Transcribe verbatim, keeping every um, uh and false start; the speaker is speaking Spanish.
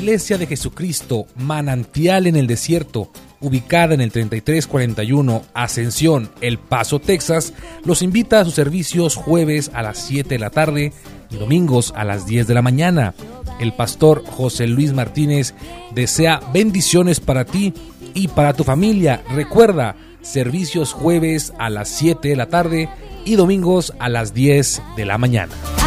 Iglesia de Jesucristo, Manantial en el Desierto, ubicada en el treinta y tres cuarenta y uno Ascensión, El Paso, Texas, los invita a sus servicios jueves a las siete de la tarde y domingos a las diez de la mañana. El pastor José Luis Martínez desea bendiciones para ti y para tu familia. Recuerda, servicios jueves a las siete de la tarde y domingos a las diez de la mañana.